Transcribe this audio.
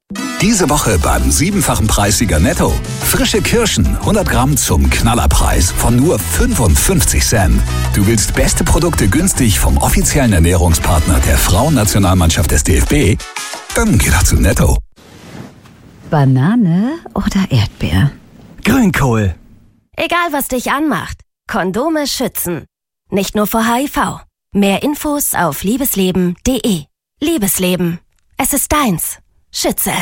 Diese Woche beim 7-fachen Preissieger Netto. Frische Kirschen, 100 Gramm zum Knallerpreis von nur 55 Cent. Du willst beste Produkte günstig vom offiziellen Ernährungspartner der Frauennationalmannschaft des DFB? Dann geh doch zu Netto. Banane oder Erdbeer? Grünkohl. Egal, was dich anmacht. Kondome schützen. Nicht nur vor HIV. Mehr Infos auf liebesleben.de. Liebesleben. Es ist deins. Schütze es.